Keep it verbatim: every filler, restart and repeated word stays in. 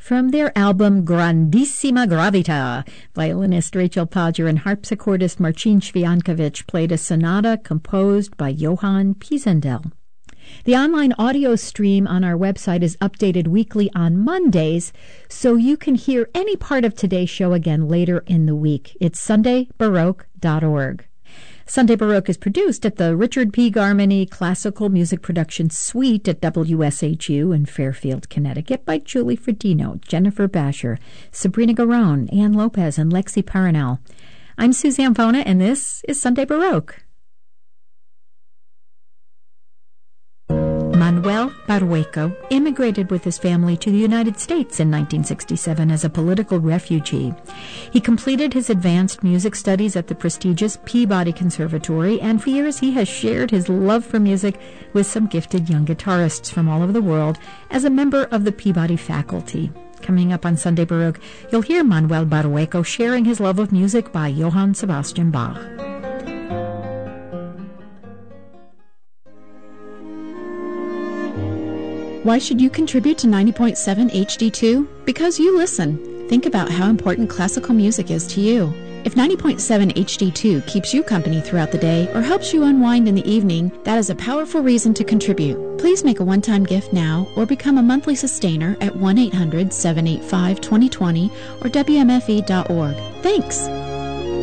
From their album Grandissima Gravita, violinist Rachel Podger and harpsichordist Marcin Sviankovich played a sonata composed by Johann Pisendel. The online audio stream on our website is updated weekly on Mondays, so you can hear any part of today's show again later in the week. It's sunday baroque dot org. Sunday Baroque is produced at the Richard P. Garmany Classical Music Production Suite at W S H U in Fairfield, Connecticut by Julie Fredino, Jennifer Basher, Sabrina Garone, Ann Lopez, and Lexi Paranel. I'm Suzanne Vona, and this is Sunday Baroque. Manuel Barrueco immigrated with his family to the United States in nineteen sixty-seven as a political refugee. He completed his advanced music studies at the prestigious Peabody Conservatory, and for years he has shared his love for music with some gifted young guitarists from all over the world as a member of the Peabody faculty. Coming up on Sunday Baroque, you'll hear Manuel Barrueco sharing his love of music by Johann Sebastian Bach. Why should you contribute to ninety point seven H D two? Because you listen. Think about how important classical music is to you. If ninety point seven H D two keeps you company throughout the day or helps you unwind in the evening, that is a powerful reason to contribute. Please make a one-time gift now or become a monthly sustainer at one eight hundred seven eight five two zero two zero or W M F E dot org. Thanks!